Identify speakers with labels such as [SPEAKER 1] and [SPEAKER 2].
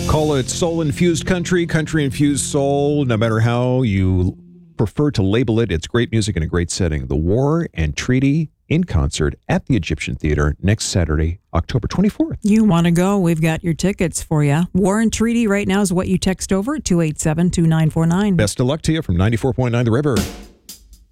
[SPEAKER 1] Call it soul-infused country, country-infused soul, no matter how you prefer to label it. It's great music in a great setting. The War and Treaty in concert at the Egyptian Theater next Saturday, October 24th.
[SPEAKER 2] You want to go? We've got your tickets for you. War and Treaty right now is what you text over at 287-2949.
[SPEAKER 1] Best of luck to you from 94.9 The River.